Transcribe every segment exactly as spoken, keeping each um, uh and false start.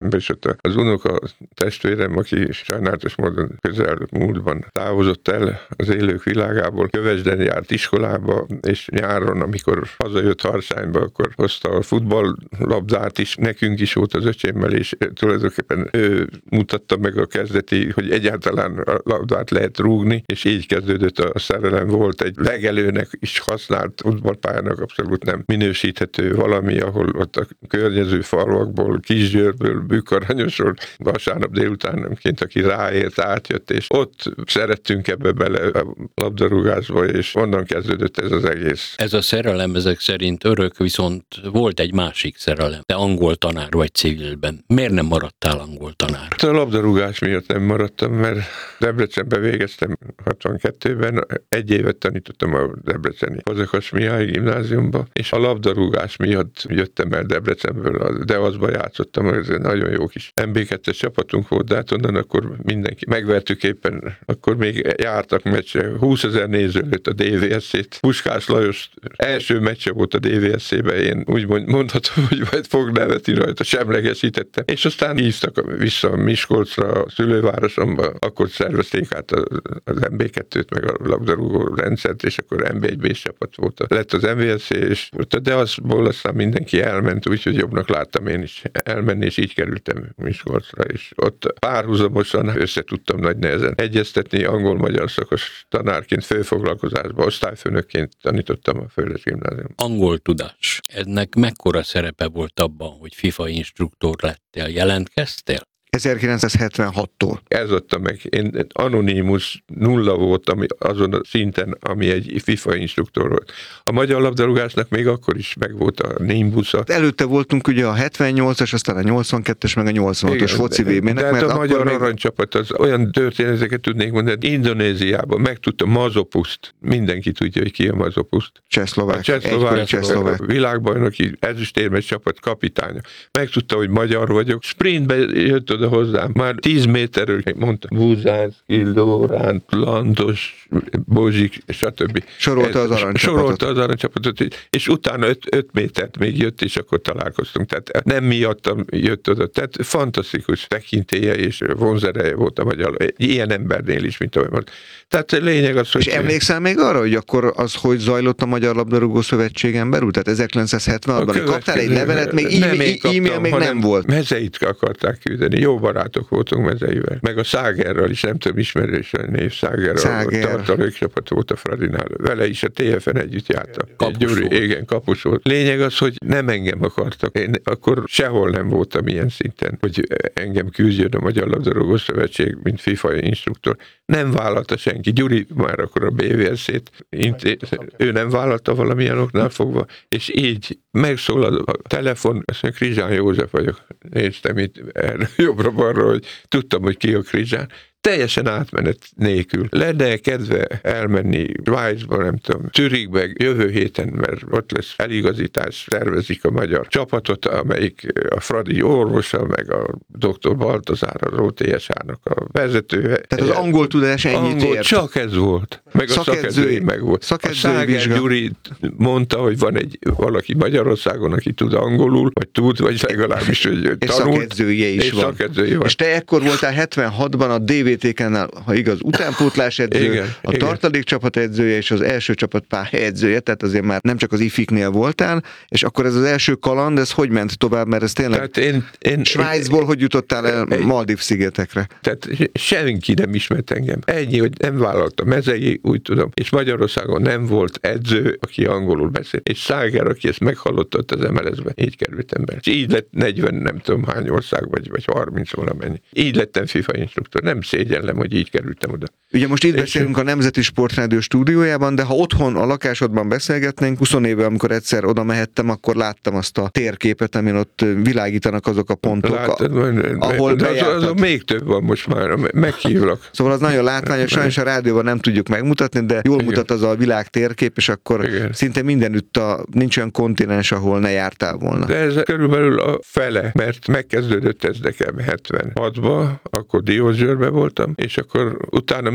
Debrecenbe, és ott az unoka testvérem, aki sajnálatos módon közel múltban távozott el az élők világából, Kövesden járt iskolába, és nyáron, amikor hazajött Harsányba, akkor hozta a futballlabdát is, nekünk is volt az öcsémmel, és tulajdonképpen ő mutatta meg a kezdeti, hogy egyáltalán a labdát lehet rúgni, és így kezdődött a szerelem. Volt egy legelőnek is használt futballpályának abszolút nem minősíthető valami, ahol ott a környező falvakból, Kisgyőrből, Bükkaranyosról vasárnap délutánként, aki ráért, átjött, és ott szerettünk ebbe bele a labdarúgásba, és onnan kezdődött ez az egész. Ez a szerelem ezek szerint örök, viszont volt egy másik szerelem. Te angol tanár vagy civilben. Miért nem maradtál angol tanár? A labdarúgás miatt nem maradtam, mert Debrecenbe végeztem hatvankettőben, egy évet tanítottam a debreceni Fazekas Mihály gimnáziumba, és a labdarúgás miatt jöttem el Debrecenből, a Deaszba játszottam, ez egy nagyon jó kis em bé kettes csapatunk volt, de hát onnan akkor mindenki megvertük éppen, akkor még jártak meccsre, húszezer néző lőtt a dé vé es cét. Puskás Lajos első meccse volt a dé vé es cébe, én úgy mondhatom, hogy majd fog nevetni rajta, semlegesítettem, és aztán hívtak vissza Miskolcra, a szülővárosomba, akkor szervezték át az em bé kettőt, meg a labdarúgó rendszert, és akkor em bé egy bé csapat volt. Lett az em vé es cé, és de azból aztán mindenki elment, úgyhogy jobbnak láttam én is elmenni, és így kerültem Miskolcra, és ott párhuzamosan össze tudtam nagy nehezen egyeztetni, angol-magyar szakos tanárként, főfoglalkozásban, osztályfőnökként tanítottam a Földes gimnáziumban. Angol tudás. Ennek mekkora szerepe volt abban, hogy FIFA instruktor lettél? Jelentkeztél? ezerkilencszázhetvenhattól. Ez adta meg. Én anonimus nulla voltam azon a szinten, ami egy FIFA instruktor volt. A magyar labdarúgásnak még akkor is megvolt a Nimbusza. Előtte voltunk ugye a hetvennyolcas, aztán a nyolcvankettes, meg a nyolcvanhatos foci vé bé-nek. De hát a magyar még... aranycsapat, az olyan történeteket tudnék mondani, Indonéziában megtudta Mazopuszt. Mindenki tudja, hogy ki a Mazopuszt. Csehszlovák. Csehszlovák, Csehszlovák. Világbajnoki ezüstérmes csapat kapitánya. Megtudta, hogy magyar vagyok. Sprintbe jött oda hozzám. Már tíz méterről mondta Buzánszki, Lóránt, Landos, Bozsik, stb. Sorolta az aranycsapatot. Sorolta az aranycsapatot, és utána öt métert még jött, és akkor találkoztunk. Tehát nem miattam jött oda. Tehát fantasztikus tekintélye és vonzereje volt a magyar. Ilyen embernél is, mint ahogy mondta. Tehát lényeg az, hogy... És emlékszel még arra, hogy akkor az, hogy zajlott a Magyar Labdarúgó Szövetségen belül? Tehát ezerkilencszázhetvenhatban kaptál egy levelet, még e-mail még nem volt. Mezeit akarták küldeni. Jó barátok voltunk Mezeivel. Meg a Szágerral is, nem tudom, ismerős a név Száger. Száger. Tartalékcsapat volt a Fradinál. Vele is a té ef en együtt jártam. Kapus Gyuri, volt. igen, kapus volt. Lényeg az, hogy nem engem akartak. Én akkor sehol nem voltam ilyen szinten, hogy engem küldjön a Magyar Labdarúgó Szövetség, mint FIFA instruktor. Nem vállalta senki. Gyuri már akkor a bé vé es cét, ő nem vállalta valamilyen oknál fogva, és így megszólal a telefon, azt mondja, Krizsán József vagyok. Néztem itt jobbra-balra, hogy tudtam, hogy ki a Krizsán. Teljesen átmenet nélkül. Lenne kedve elmenni Svájcba, nem tudom, Zürichbe jövő héten, mert ott lesz eligazítás, szervezik a magyar csapatot, amelyik a Fradi orvosa, meg a doktor Baltazár, az o té es á-nak a vezetője. Tehát az angol tudás ennyit angol, ért. Csak ez volt. Meg a szakedzői meg volt. Szakedzői a Száger Gyuri mondta, hogy van egy valaki Magyarországon, aki tud angolul, vagy tud, vagy legalábbis, hogy és tanult. szakedzője is és van. Szakedzője van. És te ekkor voltál hetvenhatban a dé vé té ká-nál, ha igaz, utánpótlás edző, igen, a igen. tartalékcsapat edzője és az első csapat pálya edzője, tehát azért már nem csak az ifiknél voltál, és akkor ez az első kaland, ez hogy ment tovább, mert ez tényleg Tehát én, én, Svájcból hogy jutottál el én- Maldív-szigetekre? Tehát senki nem ismert engem. Ennyi, hogy nem vállalta Mezei, úgy tudom, és Magyarországon nem volt edző, aki angolul beszél. És Száger, aki ezt meghallotta ott az em el es-ben, így kerültem be. És így lett negyven, nem tudom hány ország, vagy, vagy harminc valamennyi. Így lettem FIFA instruktor. Nem szégyellem, hogy így kerültem oda. Ugye most itt És- beszélünk a Nemzeti Sportrádió stúdiójában, de ha otthon a lakásodban beszélgetnénk, húsz éve, amikor egyszer oda mehettem, akkor láttam azt a térképet, amin ott világítanak azok a pontok, Látod, ahol de az, bejártad. az még több van most már, meghívlak. Szóval az nagyon látványos, sajnos a rádióban nem tudjuk megmutatni, de jól Igen. mutat az a világ térkép, és akkor Igen. szinte mindenütt a, nincs olyan kontinens, ahol ne jártál volna. De ez körülbelül a fele, mert megkezdődött ez nekem hetvenhatban, akkor Diósgyőrben voltam, és akkor utána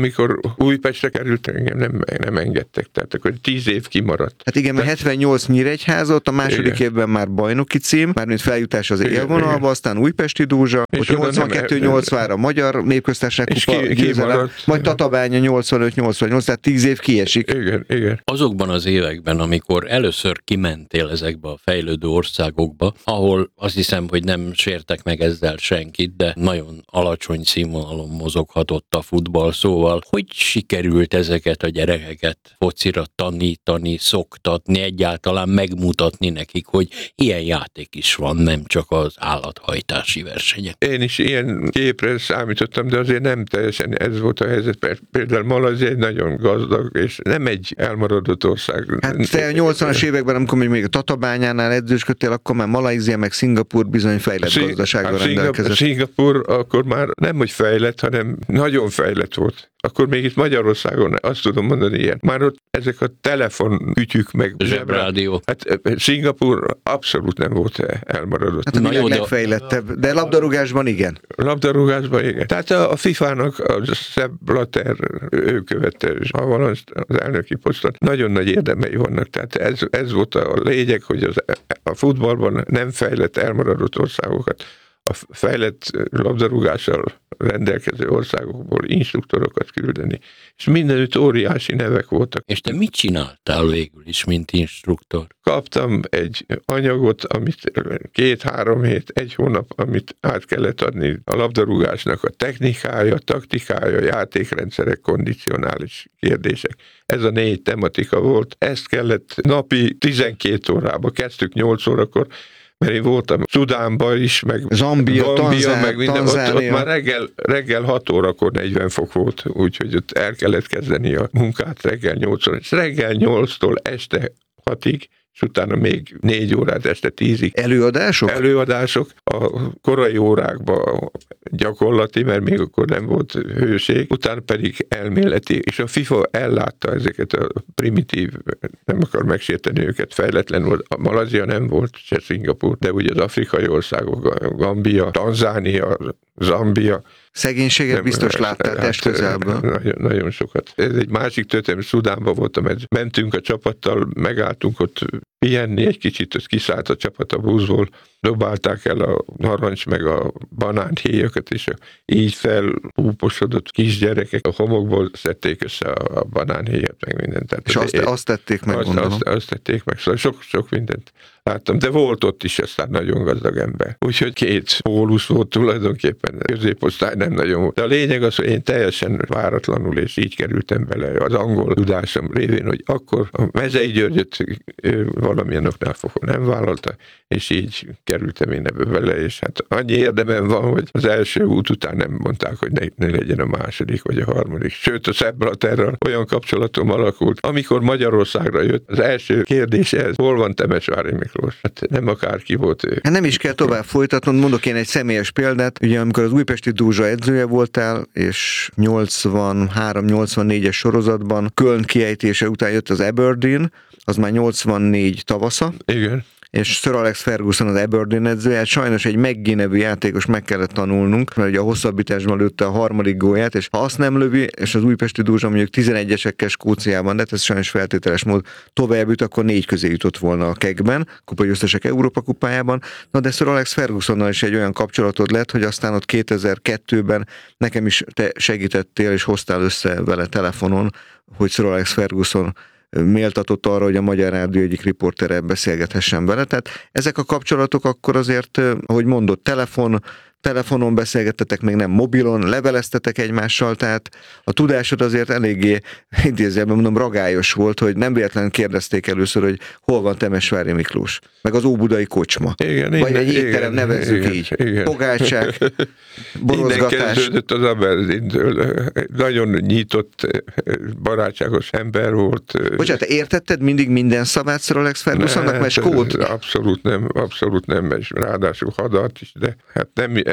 amikor Újpestre került, engem nem, nem engedtek, tehát akkor tíz év kimaradt. Hát igen, mert hetvennyolc Nyíregyháza, ott a második igen. évben már bajnoki cím, mármint feljutás az élvonalba, aztán Újpesti Dózsa, ott nyolcvankettő nyolcvan a Magyar Népköztársaság kupa győzelem, majd Tatabánya nyolcvanöt nyolcvannyolc, tehát tíz év kiesik. Igen, igen. Azokban az években, amikor először kimentél ezekbe a fejlődő országokba, ahol azt hiszem, hogy nem sértek meg ezzel senkit, de nagyon alacsony színvonalon mozoghatott a futball, szóval hogy sikerült ezeket a gyerekeket focira tanítani, szoktatni, egyáltalán megmutatni nekik, hogy ilyen játék is van, nem csak az állathajtási versenyek. Én is ilyen képre számítottam, de azért nem teljesen ez volt a helyzet, mert például Malajzia egy nagyon gazdag, és nem egy elmaradott ország. Hát te a nyolcvanas években, amikor még a Tatabányánál edzősködtél, akkor már Malajzia meg Szingapúr bizony fejlett Szing- gazdasággal rendelkezett. Szingapúr akkor már nem, hogy fejlett, hanem nagyon fejlett volt. Akkor még itt Magyarországon, azt tudom mondani ilyen, már ott ezek a telefonkütyük meg zsebrádió. Hát Szingapúr abszolút nem volt elmaradott. Hát a világ jó, legfejlettebb, de labdarúgásban igen. Labdarúgásban igen. Tehát a, a fifának a Sepp Blatter, ő követte az, az elnöki posztot, nagyon nagy érdemei vannak. Tehát ez, ez volt a lényeg, hogy az, a futballban nem fejlett elmaradott országokat a fejlett labdarúgással rendelkező országokból instruktorokat küldeni. És mindenütt óriási nevek voltak. És te mit csináltál végül is, mint instruktor? Kaptam egy anyagot, amit két-három hét, egy hónap, amit át kellett adni a labdarúgásnak a technikája, taktikája, játékrendszerek, kondicionális kérdések. Ez a négy tematika volt. Ezt kellett napi tizenkét órába, kezdtük nyolc órakor, mert én voltam Szudánban is, meg Zambia, Gambia, Tanzán, meg minden, Tanzánia. ott, ott már reggel, reggel hat órakor negyven fok volt, úgyhogy ott el kellett kezdeni a munkát reggel nyolcon, és reggel nyolctól este hatig, és utána még négy órát este tízig. Előadások? Előadások a korai órákban gyakorlati, mert még akkor nem volt hőség, utána pedig elméleti, és a FIFA ellátta ezeket a primitív, nem akar megsérteni őket, fejletlen volt. A Malajzia nem volt, se Szingapúr, de ugye az afrikai országok, a Gambia, Tanzánia, Zambia. Szegénységet nem, biztos láttál test közelből. Nagyon, nagyon sokat. Ez egy másik történet, Szudánban voltam, mentünk a csapattal, megálltunk ott pihenni egy kicsit, az kiszállt a csapat a buszból, dobálták el a narancs meg a banánhéjakat, és így felpúposodott kisgyerekek a homokból szedték össze a banánhéjat, meg mindent. Tehát és azt, én, azt tették meg, azt, azt, azt tették meg, szóval sok, sok mindent láttam, de volt ott is aztán nagyon gazdag ember. Úgyhogy két pólusz volt tulajdonképpen, középosztály nem nagyon volt. De a lényeg az, hogy én teljesen váratlanul, és így kerültem bele az angol tudásom révén, hogy akkor a Mezei Györgyöt valamilyen oknál fogva nem vállalta, és így kerültem én ebbe bele, és hát annyi érdemem van, hogy az első út után nem mondták, hogy ne, ne legyen a második vagy a harmadik. Sőt, a Sepp Blatterrel olyan kapcsolatom alakult, amikor Magyarországra jött, az első kérdés ez, hol van Temesvári Miklós? Hát nem akárki volt ő. Hát nem is kell tovább folytatnod, mondok én egy személyes példát, ugye amikor az Újpesti Dózsa edzője voltál, és nyolcvanhárom nyolcvannégyes sorozatban Köln kiejtése után jött az Aberdeen, az már nyolcvannégy tavasza. Igen. És Sir Alex Ferguson az Aberdeen edzője, hát sajnos egy McGee nevű játékos meg kellett tanulnunk, mert ugye a hosszabbításban lőtte a harmadik gólját, és ha azt nem lövi, és az Újpesti Dózsa mondjuk tizenegyesekkel Skóciában, de ez sajnos feltételes mód tovább jut, akkor négy közé jutott volna a kegben, kupagyőztesek Európa kupájában. Na de Sir Alex Fergusonnal is egy olyan kapcsolatod lett, hogy aztán ott kétezer-kettőben nekem is te segítettél, és hoztál össze vele telefonon, hogy Sir Alex Ferguson méltatott arra, hogy a Magyar Rádió egyik riportere beszélgethessen vele. Tehát ezek a kapcsolatok akkor azért, ahogy mondott, telefon, telefonon beszélgettetek, még nem mobilon, leveleztetek egymással, tehát a tudásod azért eléggé, idézőjelben mondom, ragályos volt, hogy nem véletlenül kérdezték először, hogy hol van Temesvári Miklós, meg az óbudai kocsma. Igen, vagy innen, egy étterem, igen, nevezzük igen, így. Igen. Pogácsák, borozgatás. Innen kezdődött az Aberdeen-től. Nagyon nyitott, barátságos ember volt. Bocsánat, te értetted mindig minden szavát Sir Alex Fergusonnak, mert skót? Abszolút nem, abszolút nem, és ráadásul hadat is, de hát nem,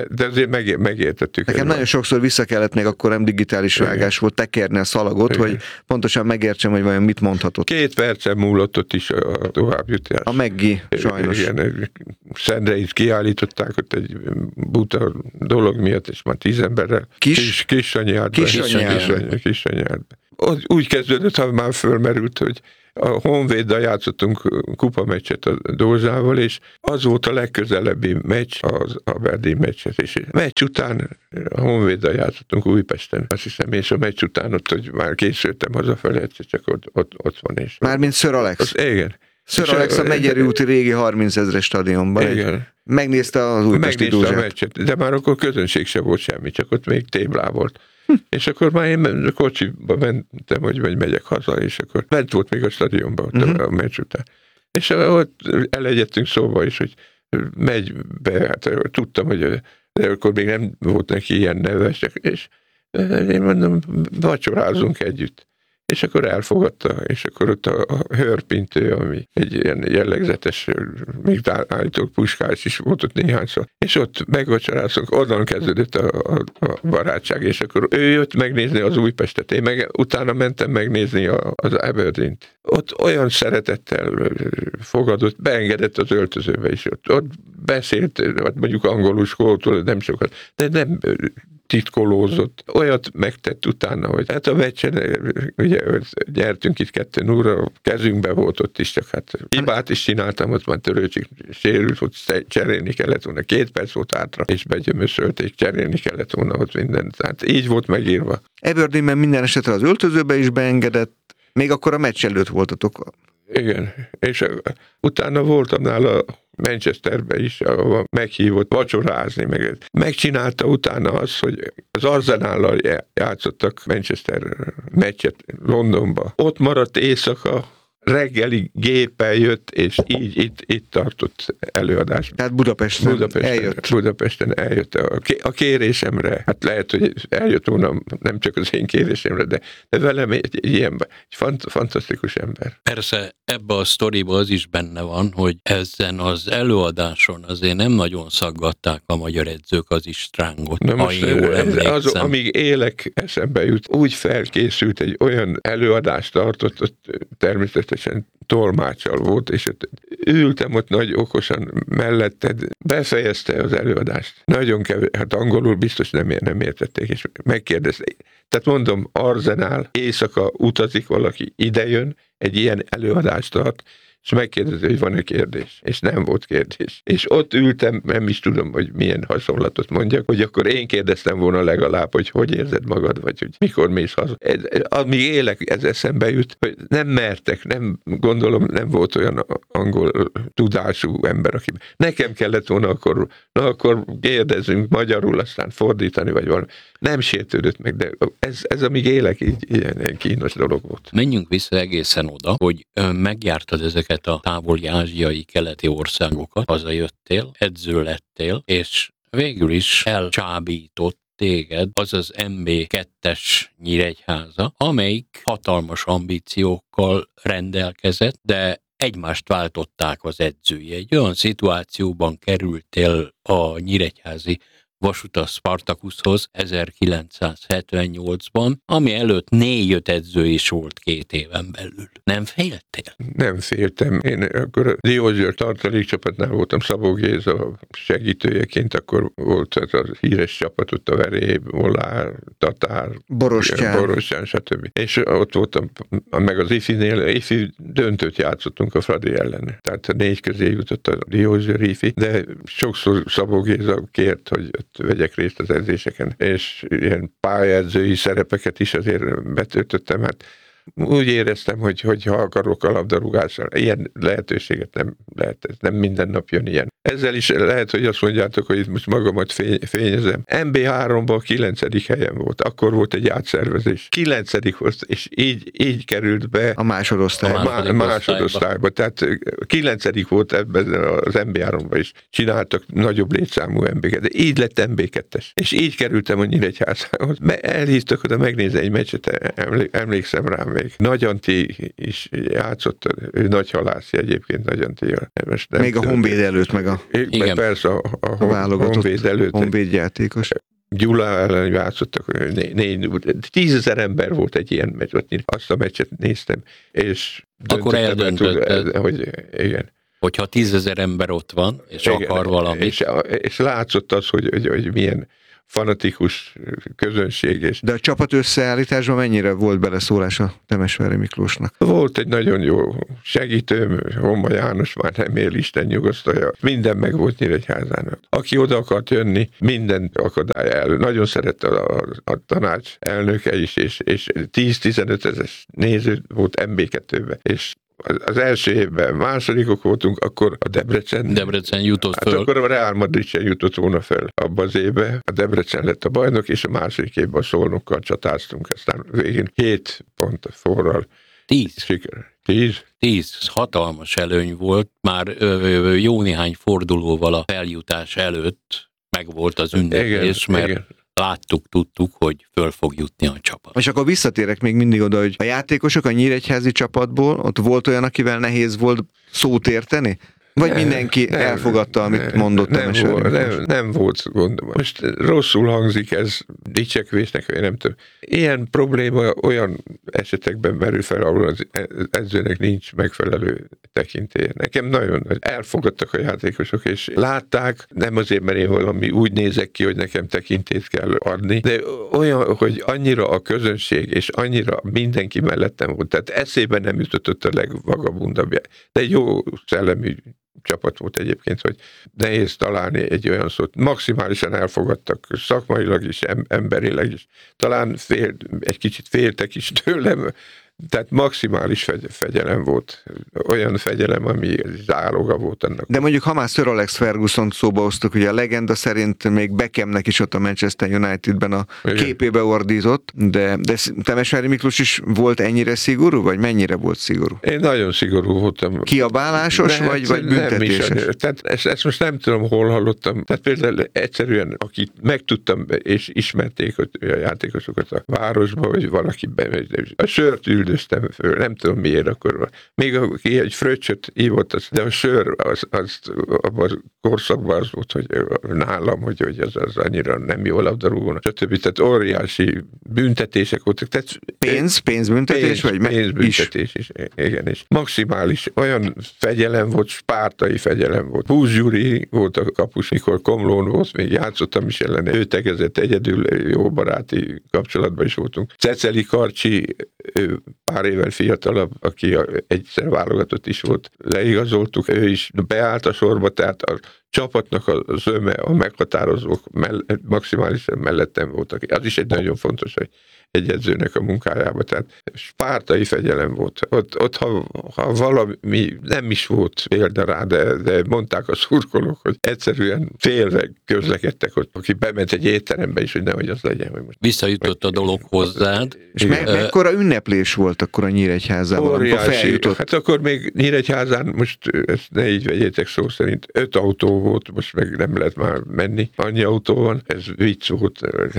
de, de azért meg, megértettük. Nekem nagyon sokszor vissza kellett, még akkor nem digitális vágás volt, tekerni a szalagot, igen, hogy pontosan megértsem, hogy vajon mit mondhatott. Két percen múlott ott is a továbbjutás. A Meggi, sajnos. Igen, Szendreit kiállították ott egy buta dolog miatt, és már tíz emberrel. Kis? Kis, Kisanyjártba. Kisanyjártba. Kisanyjártba. Úgy kezdődött, ha már fölmerült, hogy a Honvéddal játszottunk kupameccset a Dózsával, és az volt a legközelebbi meccs, az Aberdeen meccset, és meccs után a Honvéddal játszottunk Újpesten, azt hiszem, és a meccs után ott, hogy már készültem hazafelé, egyszer csak ott, ott, ott van. És mármint Sir Alex. Az, igen. Sir Alex a Megyeri úti régi harmincezres stadionban. Igen. Megnézte az Újpesti Dózsát. Megnézte a meccset, de már akkor közönség se volt semmi, csak ott még téblá volt. Hm. És akkor már én kocsiba mentem, hogy, hogy megyek haza, és akkor bent volt még a stadionban ott uh-huh. a meccs után. És ott elegyedtünk szóba is, hogy megy be, hát tudtam, hogy de akkor még nem volt neki ilyen neve, és én mondom, vacsorázunk együtt. És akkor elfogadta, és akkor ott a, a hörpintő, ami egy ilyen jellegzetes, még állítók puskás is volt ott néhányszor, és ott megvacsoráztunk, onnan kezdődött a, a, a barátság, és akkor ő jött megnézni az Újpestet, én meg utána mentem megnézni a, az Aberdeen-t. Ott olyan szeretettel fogadott, beengedett az öltözőbe is, ott, ott beszélt, mondjuk angolul, skótól, nem sokat, de nem titkolózott. Olyat megtett utána, hogy hát a meccsen, ugye nyertünk itt kettő nulla, kezünkbe volt ott is, csak hát hibát is csináltam, ott már Törőcsik sérült, hogy cserélni kellett volna, két perc volt átra, és begyömöszölték, cserélni kellett volna ott mindent. Tehát így volt megírva. Aberdeenben minden esetre az öltözőbe is beengedett, még akkor a meccs előtt voltatok. Igen, és utána voltam nála Manchesterbe is, ahova meghívott vacsorázni, meg megcsinálta utána azt, hogy az Arsenállal játszottak Manchester meccset Londonba. Ott maradt éjszaka, reggeli géppel jött, és így itt, itt tartott előadást. Tehát Budapesten, Budapesten eljött. Budapesten eljött a, a kérésemre. Hát lehet, hogy eljött volna nem csak az én kérésemre, de, de velem egy, egy ilyen, egy fant, fantasztikus ember. Persze ebbe a sztoriba az is benne van, hogy ezen az előadáson azért nem nagyon szaggatták a magyar edzők az istrángot, Na ha most én jól ez, emlékszem. az, amíg élek, eszembe jut, úgy felkészült, egy olyan előadást tartott, ott természetesen tolmáccsal volt, és ott ültem ott nagy okosan melletted, befejezte az előadást. Nagyon kevés, hát angolul biztos nem, nem értették, és megkérdezték. Tehát mondom, Arsenal, éjszaka utazik valaki, idejön, egy ilyen előadást tart, és megkérdezi, hogy van-e kérdés. És nem volt kérdés. És ott ültem, nem is tudom, hogy milyen hasonlatot mondjak, hogy akkor én kérdeztem volna legalább, hogy hogy érzed magad, vagy hogy mikor mész haza. Ez, amíg élek, ez eszembe jut, hogy nem mertek, nem gondolom, nem volt olyan angol tudású ember, aki nekem kellett volna akkor, na akkor kérdezzünk magyarul, aztán fordítani, vagy valami. Nem sértődött meg, de ez, ez amíg élek, így ilyen kínos dolog volt. Menjünk vissza egészen oda, hogy megjártad ezeket a távoli ázsiai, keleti országokat, hazajöttél, edző lettél, és végül is elcsábított téged az az em bé kettes Nyíregyháza, amelyik hatalmas ambíciókkal rendelkezett, de egymást váltották az edzői. Egy olyan szituációban kerültél a nyíregyházi Vasutas Spartakuszhoz ezerkilencszázhetvennyolcban, ami előtt négy-öt edző is volt két éven belül. Nem féltél? Nem féltem. Én akkor a Diózsőr tartalékcsapatnál voltam, Szabó Géza segítőjeként, akkor volt ez a híres csapat, ott a Veréb, Molár, Tatár, Borostyán, Borostyán, stb. És ott voltam, meg az ifinél, ifi döntőt játszottunk a Fradi ellen. Tehát a négy közé jutott a Diózsőr ifi, de sokszor Szabó Géza kért, hogy vegyek részt az edzéseken, és ilyen pályaedzői szerepeket is azért betöltöttem, hát úgy éreztem, hogy, hogy ha akarok a labdarúgással, ilyen lehetőséget nem lehet, ez nem minden nap jön ilyen. Ezzel is lehet, hogy azt mondjátok, hogy itt most magamat fény, fényezem. em bé háromban kilencedik helyen volt, akkor volt egy átszervezés. kilencedik volt, és így, így került be a másodosztályba. A má, másodosztályba. Tehát kilencedik volt ebben az em bé háromban is. Csináltak nagyobb létszámú em bé-ket, de így lett em bé kettes. És így kerültem a Nyíregyházához. Elhívtak oda megnézni egy meccset, emlékszem rám, még. Nagy Antti is játszott, ő nagy halász egyébként, Nagy Antti. Most nem még a Honvéd előtt, meg a, igen. Persze a, a, a válogatott Honvéd előtt. Honvéd játékos. Gyula ellen játszottak, né, né, tízezer ember volt egy ilyen meccs, azt a meccset néztem, és akkor eldöntötted, hogy igen. Hogyha tízezer ember ott van, és igen, akar valamit. És, és látszott az, hogy, hogy, hogy milyen fanatikus közönség. És de a csapat összeállításban mennyire volt beleszólás a Temesvári Miklósnak? Volt egy nagyon jó segítőm, Homma János, már nem él, Isten nyugosztalja. Minden meg volt Nyíregyházának. Aki oda akart jönni, mindent akadály elő. Nagyon szerette a, a, a tanács elnöke is, és, és tíz-tizenöt ezer néző volt em bé kettőben, és az első évben másodikok voltunk, akkor a Debrecen... Debrecen jutott hát föl. akkor a Real Madrid sem jutott volna fel abban az évben. A Debrecen lett a bajnok, és a második évben a Szolnokkal csatáztunk, aztán végén hét pont forral. Tíz. Siker. Tíz? Tíz. Hatalmas előny volt. Már ö, ö, jó néhány fordulóval a feljutás előtt meg volt az ünneplés, mert igen. Láttuk, tudtuk, hogy föl fog jutni a csapat. És akkor visszatérek még mindig oda, hogy a játékosok a nyíregyházi csapatból, ott volt olyan, akivel nehéz volt szót érteni? Vagy nem, mindenki nem, elfogadta, amit nem, mondott nem, nem, volt, nem, nem volt gondom. Most rosszul hangzik ez dicsekvésnek, vagy nem tudom. Ilyen probléma olyan esetekben merül fel, ahol az edzőnek nincs megfelelő tekintélye. Nekem nagyon nagy. Elfogadtak a játékosok, és látták, nem azért, mert én valami úgy nézek ki, hogy nekem tekintét kell adni, de olyan, hogy annyira a közönség, és annyira mindenki mellettem volt. Tehát eszébe nem jutott a legvagabundabb. De egy jó szellemű csapat volt egyébként, hogy nehéz találni egy olyan szót. Maximálisan elfogadtak szakmailag is, emberileg is. Talán fél, egy kicsit féltek is tőlem, tehát maximális fegy- fegyelem volt. Olyan fegyelem, ami záloga volt annak. De mondjuk, ha már Sir Alex Ferguson szóba hoztuk, ugye a legenda szerint még Beckhamnek is ott a Manchester Unitedben a igen. képébe ordított, de, de Temesvári Miklós is volt ennyire szigorú, vagy mennyire volt szigorú? Én nagyon szigorú voltam. Kiabálásos, ne, vagy, vagy büntetéses? Nem is, tehát ezt, ezt most nem tudom, hol hallottam. Tehát például egyszerűen, akit megtudtam, és ismerték a játékosokat a városba, vagy valaki bemegy, a sört üldöztem föl, nem tudom miért akkor. Még aki egy fröccsöt ívott, az, de a sör, az, az abban a korszakban az volt, hogy nálam, hogy, hogy az, az annyira nem jó labdarúgóna, stb. Tehát óriási büntetések voltak. Tehát pénz, pénzbüntetés? Pénz, vagy pénzbüntetés is. is. Igen, és maximális olyan fegyelem volt, spártai fegyelem volt. Húsz Gyuri volt a kapus, mikor Komlón volt, még játszottam is ellene. Ő tegezett egyedül, jó baráti kapcsolatban is voltunk. Ceceli Karcsi, ő pár évvel fiatalabb, aki egyszer válogatott is volt, leigazoltuk, ő is beállt a sorba, tehát a csapatnak az öme, a meghatározók mell- maximálisan mellettem voltak. Az is egy nagyon fontos, hogy egy edzőnek a munkájába, tehát spártai fegyelem volt. Ott, ott ha, ha valami nem is volt példa rá, de, de mondták a szurkolók, hogy egyszerűen félve közlekedtek ott, aki bement egy étterembe is, hogy nehogy az legyen. Hogy most visszajutott a dolog hozzád. És me- mekkora ünneplés volt akkor a Nyíregyházában, amikor feljutott? Hát akkor még Nyíregyházán, most ezt ne így vegyétek szó szerint, öt autó volt, most meg nem lehet már menni. Annyi autó van, ez vicc volt.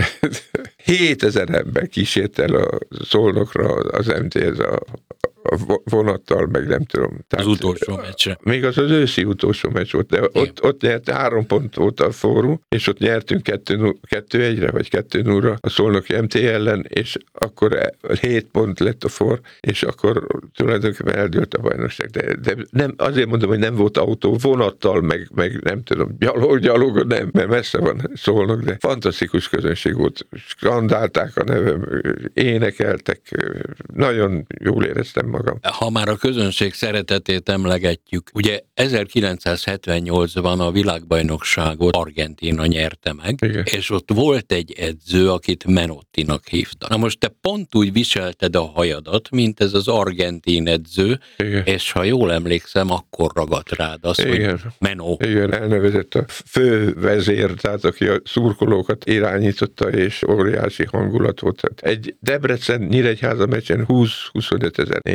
hétezer ember kísért el a Szolnokra az em té es a, a vonattal, meg nem tudom. Tehát, az utolsó meccsre. Még az az őszi utolsó meccs volt, de ott, ott nyert, három pont volt a fórum, és ott nyertünk kettő egyre, vagy kettő nullra a Szolnoki em té ellen, és akkor hét pont lett a for, és akkor tulajdonképpen eldőlt a bajnokság. De, de nem, azért mondom, hogy nem volt autó, vonattal, meg, meg nem tudom, gyalog, gyalog, nem, mert messze van Szolnok, de fantasztikus közönség volt. Skandálták a nevem, énekeltek, nagyon jól éreztem magam. Ha már a közönség szeretetét emlegetjük, ugye ezerkilencszázhetvennyolcban a világbajnokságot Argentína nyerte meg, igen. És ott volt egy edző, akit Menottinak hívtak. Na most te pont úgy viselted a hajadat, mint ez az argentin edző, igen. És ha jól emlékszem, akkor ragadt rád az, igen. Hogy Menó. Igen, elnevezett a fővezér, tehát aki a szurkolókat irányította, és óriási hangulat volt. Egy Debrecen Nyíregyháza meccsen húsz-huszonöt ezer néző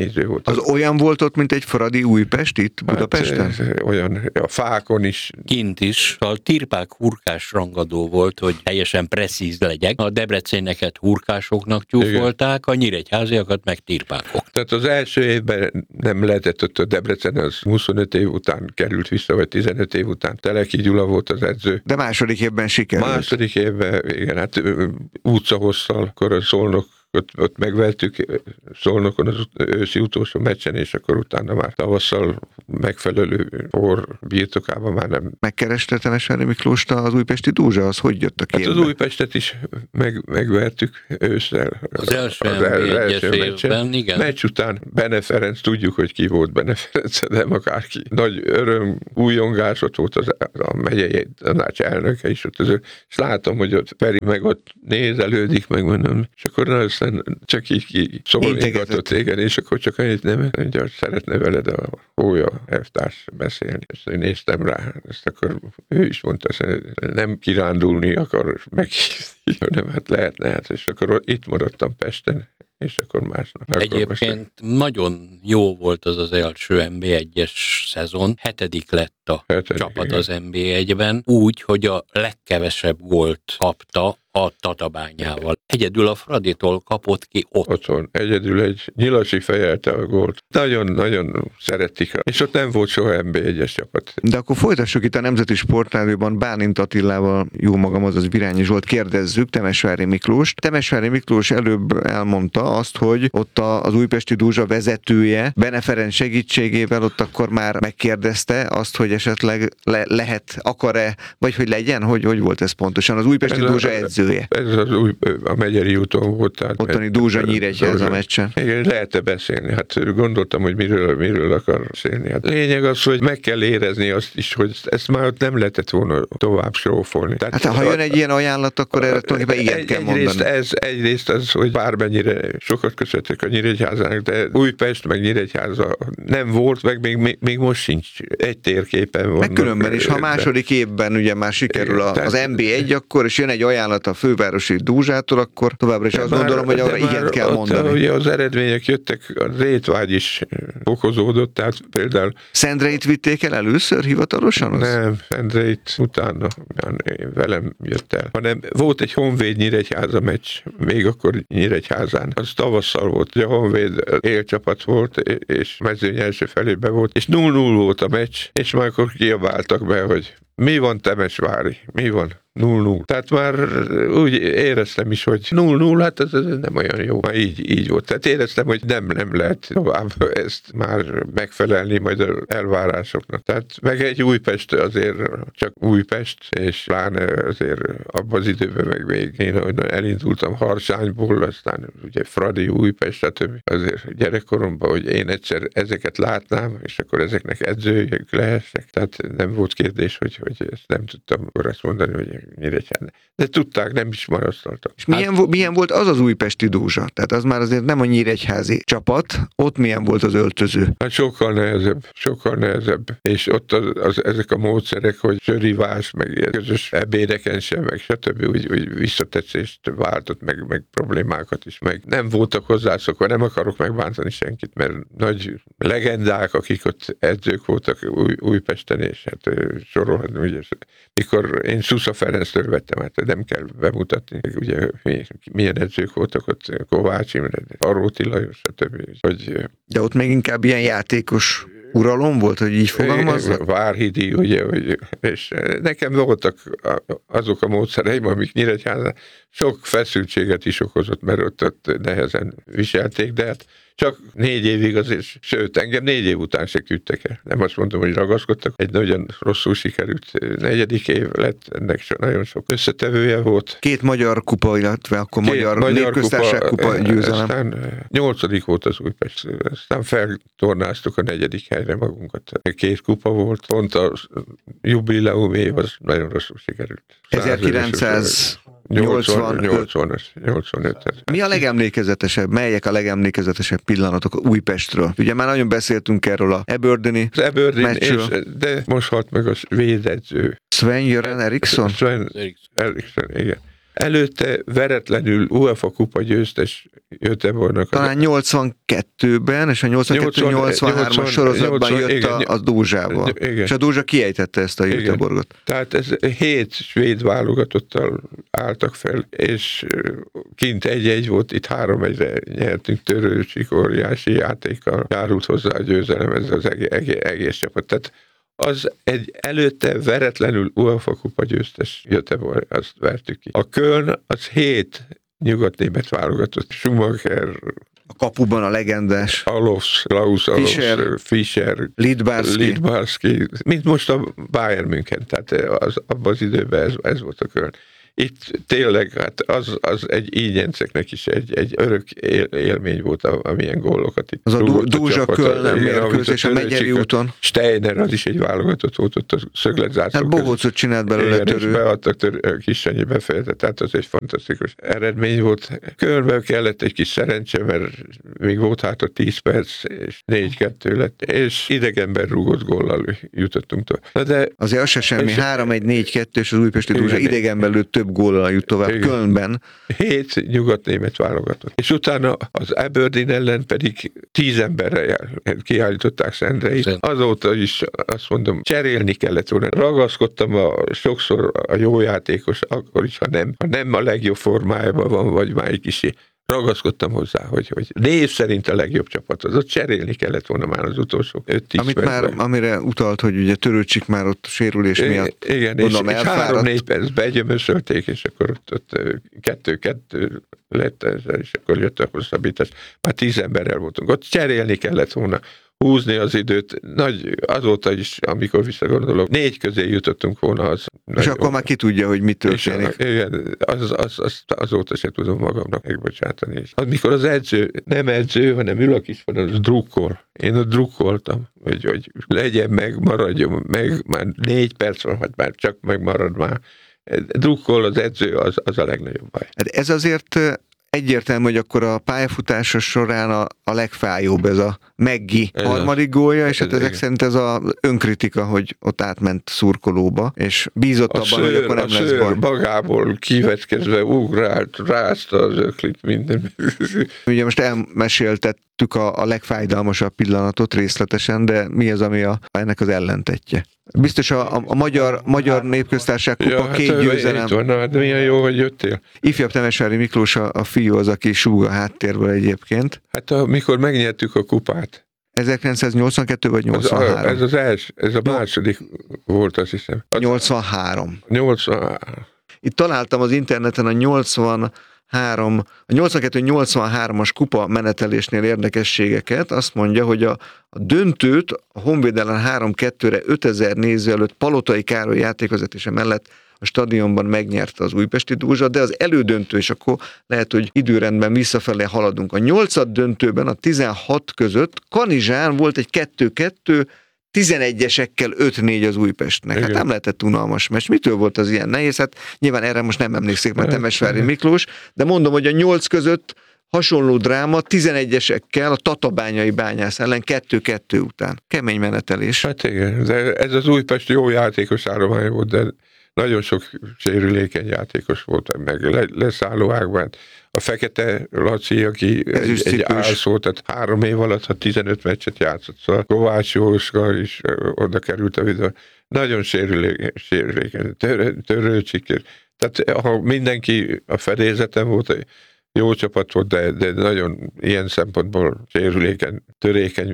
néző volt. Az olyan volt ott, mint egy Fradi Újpest itt Budapesten? Hát, olyan a fákon is. Kint is a tirpák hurkás rangadó volt, hogy teljesen presszíz legyek. A debreceneket hurkásoknak tyúfolták, a nyíregyháziakat meg tirpákok. Tehát az első évben nem lehetett ott a Debrecen, az huszonöt év után került vissza, vagy tizenöt év után. Teleki Gyula volt az edző. De második évben sikerült. Második évben, igen, hát útcahosszal, akkor a Szolnok Ott, ott megvertük Szolnokon az őszi utolsó meccsen, és akkor utána már tavasszal megfelelő por birtokában már nem. Megkereste Temesvári Miklóst az újpesti Dózsa, az hogy jött a képbe? Hát az Újpestet is meg, megvertük ősszel. Az első az el, első évben, igen. Meccs után Bene Ferenc, tudjuk, hogy ki volt Bene Ferenc, de akárki. Nagy öröm, újongás, ott volt az, a megyei tanács elnöke is, ott az, és látom, hogy ott Feri meg ott nézelődik, meg mondom, és akkor na, aztán csak így ki szólnégatott, igen, és akkor csak annyit nem, hogy szeretne veled a Hólya elvtárs beszélni. És én néztem rá, ezt akkor ő is mondta, hogy nem kirándulni akar meghívni, hanem hát lehetne, hát, és akkor itt maradtam Pesten, és akkor másnap. Egyébként akkor nagyon jó volt az az első en bé egyes szezon, hetedik lett a hetedik, csapat igen. Az en bé egyben, úgy, hogy a legkevesebb gólt kapta a Tatabányával. Egyedül a Fraditól kapott ki ott. Otthon. Egyedül egy Nyilasi fejelte a gólt. Nagyon-nagyon szeretik. És ott nem volt soha en bé egyes csapat. De akkor folytassuk itt a Nemzeti Sportrádióban Bálint Attilával, jó magam, azaz Virányi Zsolt, kérdezzük Temesvári Miklóst. Temesvári Miklós előbb elmondta azt, hogy ott az újpesti Dózsa vezetője Bene Ferenc segítségével ott akkor már megkérdezte azt, hogy esetleg le- lehet, akar-e, vagy hogy legyen, hogy, hogy volt ez pontosan. Az újpesti Dózsa edzője. Ez az új, a Megyeri úton volt. Tehát ottani Dózsa Nyíregyháza meccsen. Igen, lehet-e beszélni? Hát gondoltam, hogy miről, miről akar beszélni. Hát lényeg az, hogy meg kell érezni azt is, hogy ezt már ott nem lehetett volna tovább srófolni. Tehát, hát ha jön egy ilyen ajánlat, akkor erre tulajdonképpen igen egy, kell egyrészt mondani. Ez, egyrészt az, hogy bármennyire sokat köszöntek a Nyíregyházának, de Újpest meg Nyíregyháza nem volt, meg még, még, még most sincs egy térképen van. Meg különben is, ha a második évben ugye már sikerül a, az en bé egy, akkor és jön egy ajánlat a fővárosi Dózsától, akkor továbbra is azt már, gondolom, hogy arra igen kell mondani. Ugye az eredmények jöttek, a rétvágy is fokozódott, tehát például... Szendreit vitték el először hivatalosan? Az? Nem, Szendreit utána velem jött el, hanem volt egy Honvéd Nyíregyháza meccs, még akkor Nyíregyházán. Az tavasszal volt, ugye a Honvéd élcsapat volt, és mezőny első felében volt, és null null volt a meccs, és már akkor kiabáltak be, hogy mi van Temesvári, mi van? null null. Tehát már úgy éreztem is, hogy null null, hát ez, ez nem olyan jó. Már így, így volt. Tehát éreztem, hogy nem, nem lehet tovább ezt már megfelelni majd az elvárásoknak. Tehát meg egy Újpest azért csak Újpest, és pláne azért abban az időben meg még én elindultam Harsányból, aztán ugye Fradi, Újpest, stb. Azért gyerekkoromban, hogy én egyszer ezeket látnám, és akkor ezeknek edzőjük lehessek. Tehát nem volt kérdés, hogy, hogy ezt nem tudtam akkor azt mondani, hogy Nyíregyháza. De tudták, nem is marasztaltak. És milyen, hát, milyen volt az az újpesti Dózsa? Tehát az már azért nem a nyíregyházi csapat, ott milyen volt az öltöző? Hát sokkal nehezebb, sokkal nehezebb. És ott az, az, ezek a módszerek, hogy sörivás, meg ilyen közös ebédeken sem, meg stb. Úgy, úgy visszatetszést váltott, meg, meg problémákat is, meg nem voltak hozzászokva, nem akarok megbántani senkit, mert nagy legendák, akik ott edzők voltak új, Újpesten, és hát sorolhatni, ugye, mikor én Szusza Ferenctől vettem, hát nem kell bemutatni, ugye milyen edzők voltak ott, Kovács Imre, Aróti Lajos, stb. Hogy, de ott még inkább ilyen játékos uralom volt, hogy így fogalmazzak? Várhidi, ugye, hogy, és nekem voltak azok a módszereim, amik Nyíregyházán sok feszültséget is okozott, mert ott, ott nehezen viselték, de hát csak négy évig azért, sőt, engem négy év után se küldtek el. Nem azt mondom, hogy ragaszkodtak. Egy nagyon rosszul sikerült negyedik év lett, ennek so, nagyon sok összetevője volt. Két magyar kupa, illetve akkor Két magyar, magyar népköztársaság kupa, kupa győzelem. Aztán nyolcadik volt az Újpest. Aztán feltornáztuk a negyedik helyre magunkat. Két kupa volt. Pont a jubileum év az nagyon rosszul sikerült. ezerkilencszáznyolcvanöt. Mi a legemlékezetesebb, melyek a legemlékezetesebb pillanatok Újpestről? Ugye már nagyon beszéltünk erről a Eberdyni meccsről. De most halt meg a védedző. Sven-Göran Eriksson? Sven Eriksson, igen. Előtte veretlenül UEFA kupa győztes Göteborgnak. Talán nyolcvankettőben, és a nyolcvankettő-nyolcvanhármas sorozatban jött igen, a, a Dózsával. Igen. És a Dózsa kiejtette ezt a Göteborgot. Tehát ez hét svéd válogatottal álltak fel, és kint egy-egy volt, itt három egyre nyertünk, Törőcsik óriási játékkal járult hozzá a győzelem, ez az egész, egész, egész csapat. Tehát az egy előtte veretlenül UEFA kupa győztes Göteborg, azt vertük ki. A Köln az hét nyugatnémet válogatott, Schumacher, a kapuban a legendás Alofs, Klaus Alofs, Fischer, Fischer Lidbarski. Lidbarski, mint most a Bayern München, tehát az, abban az időben ez, ez volt a Köln. Itt tényleg, hát az, az egy ígyenceknek is egy, egy örök él, élmény volt, amilyen gólokat itt. Az a Dózsa Köln mérkőzés a Megyeri úton. Steiner, az is egy válogatott volt ott a szögletzászló. Hát Bohócot csinált belőle igen, Törő. És beadtak tör, Kissanyi befejezett, tehát az egy fantasztikus eredmény volt. Kölnben kellett egy kis szerencse, mert még volt hát a tíz perc, és négy kettő lett, és idegenben rúgott góllal jutottunk tovább. De azért az se semmi, három egy négy kettő, és az újpesti Dózsa idegenben lőtt több góllal jut tovább. Igen. Kölnben. Hét nyugatnémet válogatott. És utána az Aberdeen ellen pedig tíz emberrel kiállították Szendreit. Azóta is azt mondom, cserélni kellett volna. Ragaszkodtam a, sokszor a jó játékos, akkor is, ha nem, ha nem a legjobb formájában van, vagy már egy kicsi. Ragaszkodtam hozzá, hogy, hogy név szerint a legjobb csapat, az ott cserélni kellett volna már az utolsó öt-tíz Amit már, amire utalt, hogy ugye Törőcsik már ott sérülés miatt. Igen, mondom, és, és három-négy percbe egyömöszölték, és akkor ott, ott kettő-kettő lett, és akkor jött a hosszabbítás. Már tíz emberrel voltunk. Ott cserélni kellett volna, húzni az időt. Nagy, azóta is, amikor visszagondolok, négy közé jutottunk volna. Az és akkor jó. Már ki tudja, hogy mit történik. Igen, az, az, az, azóta se tudom magamnak megbocsátani. Amikor az edző, nem edző, hanem ül a kis van, az drukkol. Én ott drukkoltam, hogy, hogy legyen meg, maradjon meg, már négy perc van, hát már csak megmarad már. Drukkol az edző, az, az a legnagyobb baj. Ez azért egyértelmű, hogy akkor a pályafutása során a, a legfájóbb ez a Meggi harmadik gólja, és hát ezek igen. szerint ez az önkritika, hogy ott átment szurkolóba, és bízott abban, szőr, hogy akkor nem lesz baj. Magából kivetkezve ugrált, rázta az öklit, minden. Ugye most elmeséltettük a, a legfájdalmasabb pillanatot részletesen, de mi az, ami a, ennek az ellentetje? Biztos a, a, a magyar, magyar népköztársaság kupa ja, két hát győzelem. Itt van, na, hát milyen jó, hogy jöttél. Ifjabb Temesvári Miklós a, a fiú az, aki súg a háttérből egyébként. Hát amikor megnyertük a kupát. ezerkilencszáznyolcvankettő vagy nyolcvanhárom? Ez, a, ez az első, ez a második volt, azt hiszem. Az nyolcvanhárom. nyolcvanhárom. Itt találtam az interneten a nyolcvanhárom, a nyolcvankettő nyolcvanhármas kupa menetelésnél érdekességeket. Azt mondja, hogy a, a döntőt a Honvéd ellen három kettőre ötezer néző előtt Palotai Károly játékvezetése mellett a stadionban megnyerte az újpesti Dózsa, de az elődöntő, és akkor lehet, hogy időrendben visszafelé haladunk. A nyolcad döntőben a tizenhat között Kanizsán volt egy kettő kettő, tizenegyesekkel öt négy az Újpestnek. Hát igen. Nem lehetett unalmas meccs. Mitől volt az ilyen nehéz? Hát nyilván erre most nem emlékszik, mert Temesvári Miklós, de mondom, hogy a nyolc között hasonló dráma tizenegyesekkel a Tatabányai Bányász ellen kettő kettő után. Kemény menetelés. Hát igen, de ez az Újpest jó játékos állomány volt, de nagyon sok sérülékeny játékos volt, meg le, leszálló ágban. A Fekete Laci, aki egy, egy álszó, tehát három év alatt, ha tizenöt meccset játszott, szóval Kovács Jóska is oda került a videó. Nagyon sérülékeny, sérülékeny. Törőcsik. Tehát ha mindenki a fedélzeten volt, jó csapat volt, de, de nagyon ilyen szempontból sérülékeny, törékeny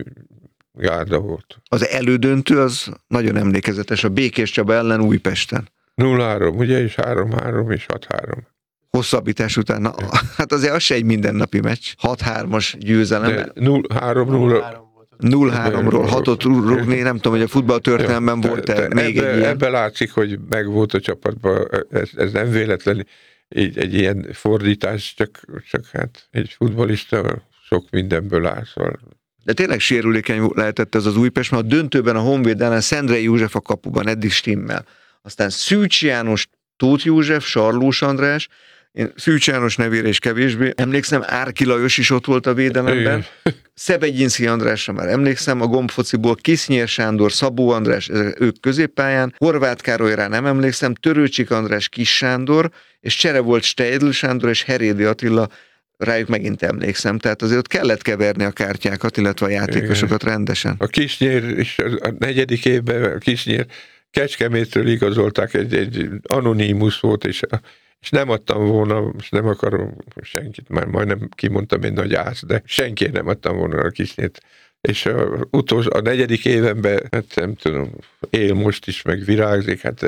gárda volt. Az elődöntő az nagyon emlékezetes, a Békés Csaba ellen Újpesten. nulla három, ugye, és három három, és hat három. Hosszabbítás után, na, hát azért az se egy mindennapi meccs. hat hármas győzelem. nulla három nulla nulla háromról hatot rúgni, nem tudom, hogy a futballtörténelemben volt-e még ebbe, egy ilyen. Ebben látszik, hogy meg volt a csapatban, ez, ez nem véletlen, egy, egy ilyen fordítás, csak, csak hát egy futballista sok mindenből áll, szóval. De tényleg sérülékeny lehetett ez az Újpest, mert a döntőben a Honvéd ellen Szendrei József a kapuban eddig stimmel. Aztán Szűcs János, Tóth József, Sarlós András, én Szűcs János nevére is kevésbé emlékszem, Árki Lajos is ott volt a védelemben, Szebegyinszky Andrásra már emlékszem, a gombfociból Kisznyér Sándor, Szabó András, ők középpályán, Horváth Károlyra nem emlékszem, Törőcsik András, Kis Sándor, és csere volt Steidl Sándor és Herédi Attila rájuk megint emlékszem. Tehát azért ott kellett keverni a kártyákat, illetve a játékosokat Igen. rendesen. A Kisnyér is a negyedik évben a Kisnyér Kecskemétről igazolták, egy, egy anonimus volt, és, és nem adtam volna, és nem akarom senkit, már majdnem kimondtam egy nagy ász, de senki nem adtam volna a Kisnyét. És a, utolsó, a negyedik évenben, hát nem tudom, él most is, meg virágzik, hát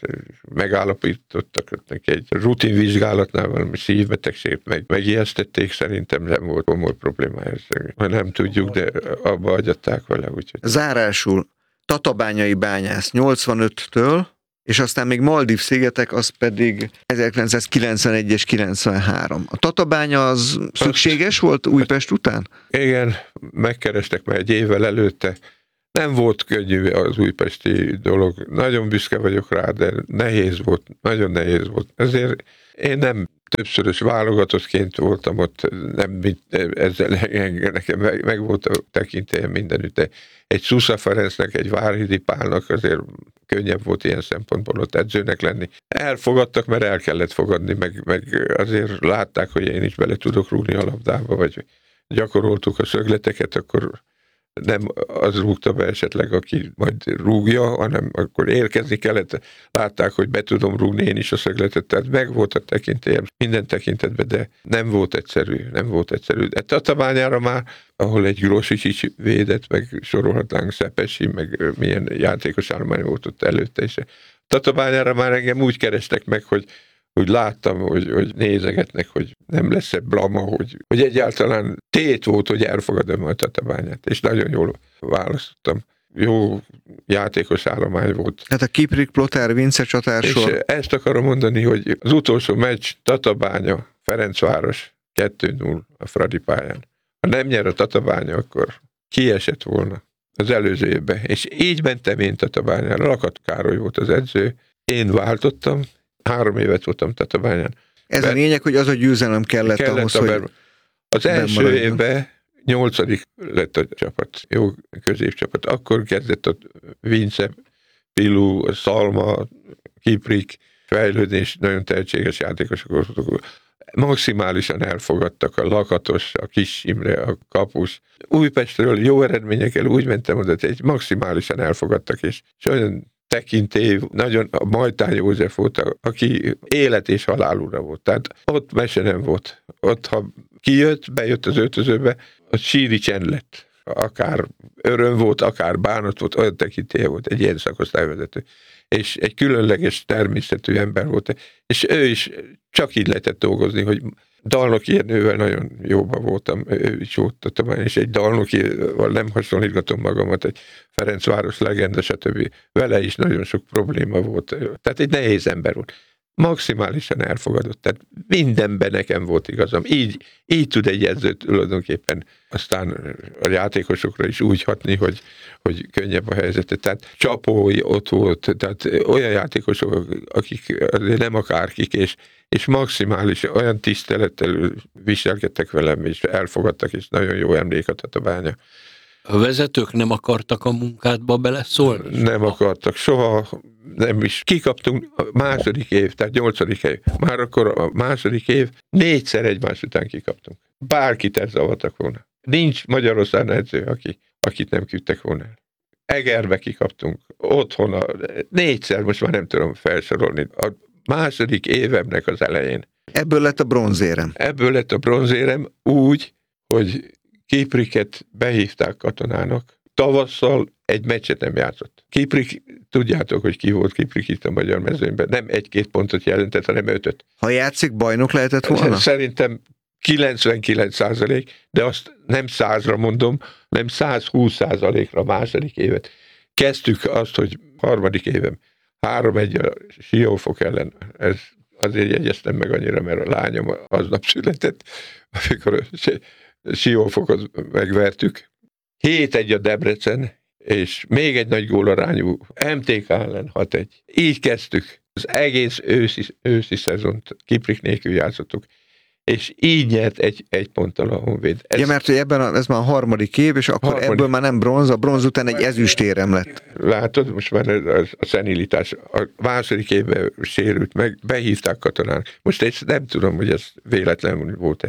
megállapítottak neki egy rutinvizsgálatnál valami szívbetegség, meg megijesztették, szerintem nem volt komoly problémája. Nem tudjuk, de abba agyatták vele. Úgyhogy. Zárásul Tatabányai Bányász nyolcvanöttől, és aztán még Maldív-szigetek, az pedig ezerkilencszázkilencvenegy és kilencvenhárom. A Tatabánya az szükséges volt Újpest után? Igen, megkerestek már egy évvel előtte. Nem volt könnyű az újpesti dolog. Nagyon büszke vagyok rá, de nehéz volt, nagyon nehéz volt. Ezért én nem többszörös válogatottként voltam ott, nem, ezzel nekem meg, meg volt a tekintélyem mindenütt, de egy Szusza Ferencnek, egy Várhidi Pálnak azért könnyebb volt ilyen szempontból ott edzőnek lenni. Elfogadtak, mert el kellett fogadni, meg, meg azért látták, hogy én is bele tudok rúgni a labdába, vagy gyakoroltuk a szögleteket, akkor nem az rúgta be esetleg, aki majd rúgja, hanem akkor érkezni kellett. Látták, hogy be tudom rúgni én is a szögletet, tehát meg volt a tekintélyem minden tekintetben, de nem volt egyszerű, nem volt egyszerű. De Tatabányára már, ahol egy Grosicsics védett, meg sorolhatnánk Szepesi, meg milyen játékos állomány volt ott előtte is. Tatabányára már engem úgy kerestek meg, hogy úgy láttam, hogy, hogy nézegetnek, hogy nem lesz-e blama, hogy, hogy egyáltalán tét volt, hogy elfogadom a Tatabányát, és nagyon jól választottam. Jó játékos állomány volt. Hát a Kiprik, Plotár, Vince csatársor. És ezt akarom mondani, hogy az utolsó meccs Tatabánya, Ferencváros kettő null a Fradi pályán. Ha nem nyer a Tatabánya, akkor kiesett volna az előző évben. És így mentem én Tatabányára. Lakat Károly volt az edző. Én váltottam, három évet voltam Tatabányán. Ez Be, a lényeg, hogy az a győzelem kellett, kellett ahhoz, hogy... Az első évben nyolcadik lett a csapat, jó középcsapat. Akkor kezdett a Vince, Pilu, Szalma, Kiprik fejlődni, és nagyon tehetséges játékosok. Maximálisan elfogadtak a Lakatos, a Kis Imre, a Kapus. Újpestről jó eredményekkel úgy mentem oda, hogy maximálisan elfogadtak, és, és olyan tekintély, nagyon a Majtán József volt, aki élet és halál ura volt. Tehát ott mese nem volt. Ott, ha kijött, bejött az öltözőbe, ott síri csend lett. Akár öröm volt, akár bánat volt, olyan tekintélye volt, egy ilyen szakosztályvezető. És egy különleges természetű ember volt. És ő is csak így lehetett dolgozni, hogy Dalnoki Jenővel nagyon jóban voltam, ő is volt, és egy Dalnokival nem hasonlítgatom magamat, egy Ferencváros legenda, stb. Vele is nagyon sok probléma volt. Tehát egy nehéz ember volt. Maximálisan elfogadott. Tehát mindenben nekem volt igazam. Így, így tud egy edző tulajdonképpen aztán a játékosokra is úgy hatni, hogy, hogy könnyebb a helyzete. Tehát Csapói ott volt, tehát olyan játékosok, akik nem akárkik, és, és maximális olyan tisztelettel viselkedtek velem, és elfogadtak, és nagyon jó emlék a Tatabánya. A vezetők nem akartak a munkádba beleszólni? Nem akartak, soha nem is. Kikaptunk a második év, tehát nyolcadik év. Már akkor a második év négyszer egymás után kikaptunk. Bárkit elzavartak volna. Nincs Magyarországon edző, aki, akit nem küldtek volna el. Egerbe kikaptunk, otthon a, négyszer, most már nem tudom felsorolni. A második évemnek az elején. Ebből lett a bronzérem. Ebből lett a bronzérem úgy, hogy Kipriket behívták katonának. Tavasszal egy meccset nem játszott. Kiprik, tudjátok, hogy ki volt Kiprik itt a magyar mezőnyben. Nem egy-két pontot jelentett, hanem ötöt. Ha játszik, bajnok lehetett volna? Szerintem kilencvenkilenc százalék, de azt nem százra mondom, nem százhúsz százalékra a második évet. Kezdtük azt, hogy harmadik évem három egy a Siófok ellen. Ez azért jegyeztem meg annyira, mert a lányom aznap született, amikor Siófokot megvertük. hét egy a Debrecen, és még egy nagy gólarányú em té ká ellen hat egy. Így kezdtük. Az egész őszi, őszi szezont Kiprik nélkül játszottuk. És így nyert egy, egy ponttal a Honvéd. Ez, ja, mert ebben a, ez már a harmadik év, és akkor harmadik. Ebből már nem bronz, a bronz után egy ezüstérem lett. Látod, most már a, a szenilitás. A második évben sérült meg, behívták katonának. Most ezt nem tudom, hogy ez véletlenül volt-e.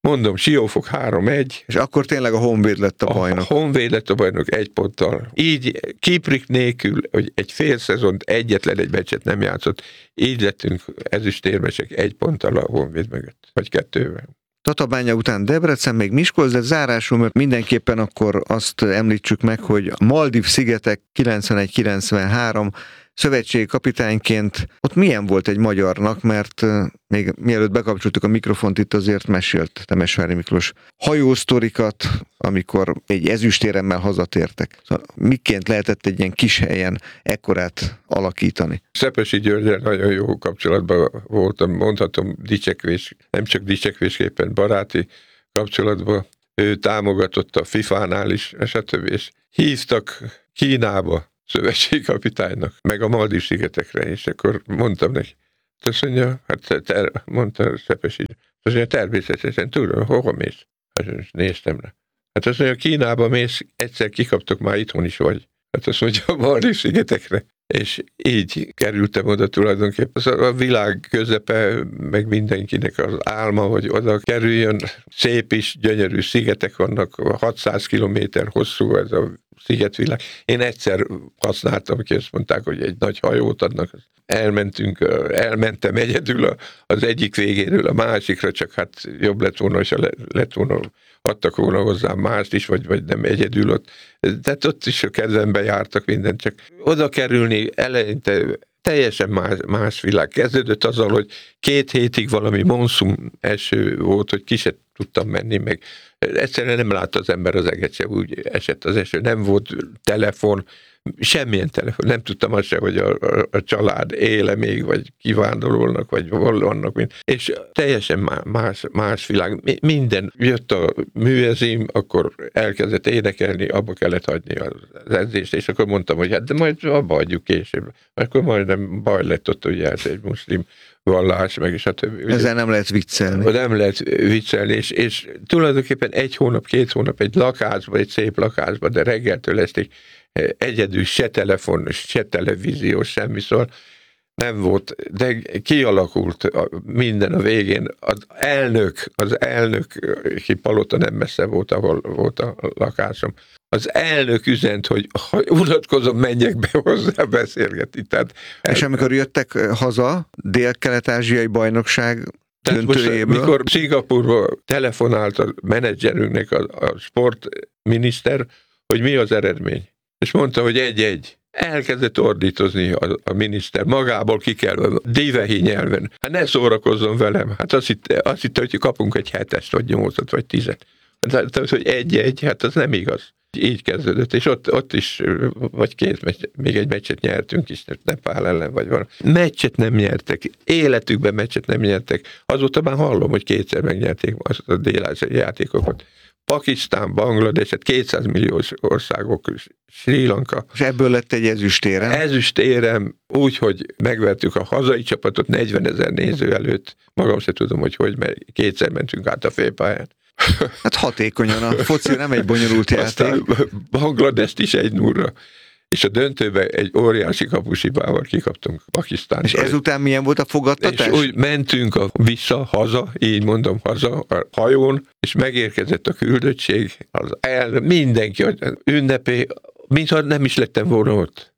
mondom, Siófok három egy. És akkor tényleg a Honvéd lett a bajnok. A Honvéd lett a bajnok egy ponttal. Így Kiprik nélkül, hogy egy fél szezont egyetlen egy meccset nem játszott, így lettünk ezüstérmesek egy ponttal a Honvéd mögött, vagy kettővel. Tatabánya után Debrecen, még Miskolc, de zárásul, mert mindenképpen akkor azt említsük meg, hogy a Maldív-szigetek kilencvenegy kilencvenhárom szövetségi kapitányként ott milyen volt egy magyarnak, mert még mielőtt bekapcsoltuk a mikrofont, itt azért mesélt Temesvári Miklós hajósztorikat, amikor egy ezüstéremmel hazatértek. Szóval miként lehetett egy ilyen kis helyen ekkorát alakítani? Szepesi Györgyel nagyon jó kapcsolatban voltam, mondhatom dicsekvés, nem csak dicsekvésképpen, baráti kapcsolatban. Ő támogatott a fifánál is, stb. És hívtak Kínába szövetségkapitánynak, meg a Maldív-szigetekre, és akkor mondtam neki, azt mondja, hát ter, mondta Szepesi, azt mondja, természetesen tudom, hova mész? Hát néztem rá. Hát azt mondja, Kínába mész, egyszer kikaptok, már itthon is vagy. Hát azt mondja, a Maldív-szigetekre. És így kerültem oda tulajdonképpen. A világ közepe, meg mindenkinek az álma, hogy oda kerüljön. Szép is, gyönyörű szigetek vannak, hatszáz kilométer hosszú ez a szigetvilág. Én egyszer használtam ki, azt mondták, hogy egy nagy hajót adnak. Elmentünk, elmentem egyedül az egyik végéről a másikra, csak hát jobb lett volna, és lett volna, adtak volna hozzám mást is, vagy, vagy nem egyedül ott. Tehát ott is a kezembe jártak mindent, csak oda kerülni eleinte teljesen más, más világ. Kezdődött azzal, hogy két hétig valami monszum eső volt, hogy ki se tudtam menni, meg egyszerűen nem látta az ember az eget se, úgy esett az eső, nem volt telefon, semmilyen telefon, nem tudtam azt se, hogy a, a, a család éle még, vagy kivándorolnak, vagy vannak, mind. És teljesen más, más világ. Minden jött a műezim, akkor elkezdett énekelni, abba kellett hagyni az edzést, és akkor mondtam, hogy hát de majd abba hagyjuk később. Akkor majdnem baj lett ott, ugye hát egy muszlim vallás, meg is a többi. Ezzel nem lehet viccelni. Nem lehet viccelni, és, és tulajdonképpen egy hónap, két hónap egy lakásban, egy szép lakásban, de reggeltől estig egyedül se telefon, se televízió, semmi, szóval nem volt, de kialakult minden a végén. Az elnök, az elnök, ki Palota nem messze volt, ahol volt a lakásom, az elnök üzent, hogy ha unatkozom, menjek be hozzá beszélgetni. Tehát, és amikor jöttek haza, dél-kelet-ázsiai bajnokság döntőjéből? Mikor Szingapurba telefonált a menedzserünknek a, a sportminiszter, hogy mi az eredmény. És mondta, hogy egy-egy. Elkezdett ordítozni a, a miniszter, magából kikelve, divehi nyelven. Hát ne szórakozzon velem. Hát azt hitte, azt hitte, hogy kapunk egy hetest, vagy nyolcat, vagy tizet. Tehát, hogy egy-egy, hát az nem igaz. Így kezdődött, és ott, ott is, vagy két meccs, még egy meccset nyertünk is, Nepál ellen, vagy valami. Meccset nem nyertek, életükben meccset nem nyertek. Azóta már hallom, hogy kétszer megnyerték azt a dél-ázsiai játékokat. Pakisztán, Banglades, kétszáz milliós országok, Sri Lanka. És ebből lett egy ezüstérem? Ezüstérem úgy, hogy megvertük a hazai csapatot negyvenezer néző előtt. Magam se tudom, hogy hogy, mert kétszer mentünk át a félpályán. Hát hatékonyan, a foci nem egy bonyolult játék. Aztán Bangladest is egy nullra. És a döntőben egy óriási kapusibával kikaptunk Pakisztánba. És ezután milyen volt a fogadtatás? És úgy mentünk a, vissza, haza, így mondom, haza a hajón, és megérkezett a küldöttség, az el, mindenki ünnepé, mintha nem is lettem volna ott.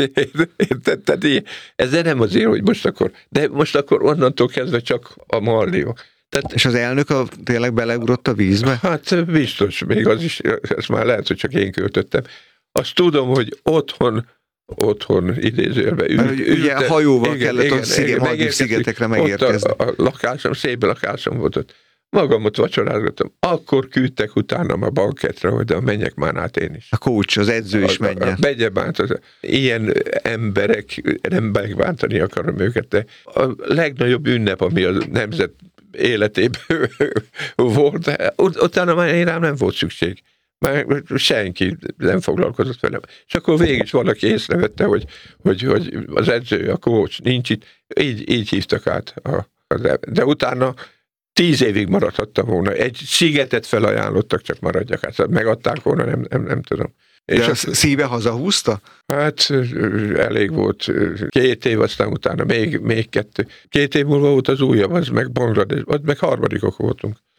Tehát ez nem azért, hogy most akkor, de most akkor onnantól kezdve csak a Maldívok. Tehát, és az elnök a, tényleg beleugrott a vízbe? Hát biztos, még az is, ez már lehet, hogy csak én költöttem. Azt tudom, hogy otthon, otthon idézőjelben ült. Mert ugye a hajóval igen, kellett igen, a sziget, Maldív szigetekre megérkezni. Ott a, a lakásom, szép lakásom volt ott. Magamot vacsorázgattam. Akkor küldtek utánam a banketre, hogy menjek már át én is. A coach, az edző is menjen. Megye bánt. Az, ilyen emberek, nem megbántani akarom őket, de a legnagyobb ünnep, ami a nemzet életében volt, utána már én rám nem volt szükség. Már senki nem foglalkozott velem. És akkor végig is valaki észrevette, hogy, hogy, hogy az edző, a coach nincs itt. Így, így hívtak át. A, a, de utána tíz évig maradhattam volna. Egy szigetet felajánlottak, csak maradjak. Hát megadták volna, nem, nem, nem tudom. De és a szíve hazahúzta? Hát elég volt. Két év, aztán utána még, még kettő. Két év múlva volt az újabb, az meg Banglades, az meg harmadikok voltunk.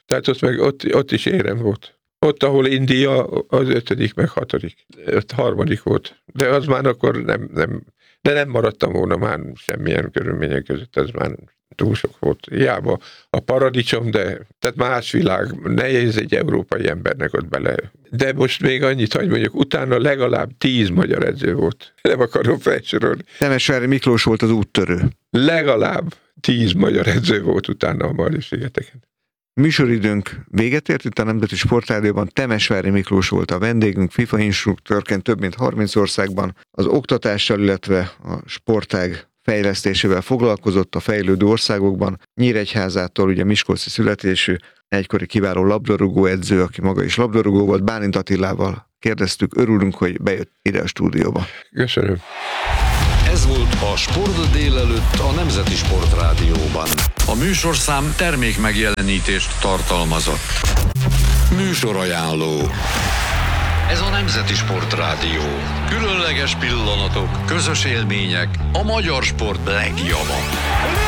Tehát ott, meg, ott, ott is érem volt. Ott, ahol India az ötödik, meg hatodik. Ott harmadik volt. De az már akkor nem, nem, de nem maradtam volna már semmilyen körülmények között, ez már túl sok volt. Hiába a paradicsom, de tehát más világ, nehéz egy európai embernek ott bele. De most még annyit, hogy mondjuk utána legalább tíz magyar edző volt. Nem akarom felsorolni. Temesvári Miklós volt az úttörő. Legalább tíz magyar edző volt utána a Margit-szigeteken. Műsoridőnk véget ért, itt a Nemzeti Sportrádióban Temesvári Miklós volt a vendégünk, FIFA instruktőrként több mint harminc országban az oktatással, illetve a sportág fejlesztésével foglalkozott a fejlődő országokban. Nyíregyházától, ugye miskolci születésű, egykori kiváló labdarúgó edző, aki maga is labdarúgó volt, Bálint Attilával kérdeztük, örülünk, hogy bejött ide a stúdióba. Köszönöm. Ez volt a Sport délelőtt a Nemzeti Sportrádióban. A műsorszám termék megjelenítést tartalmazott. Műsorajánló. Ez a Nemzeti Sportrádió. Különleges pillanatok, közös élmények, a magyar sport legjava.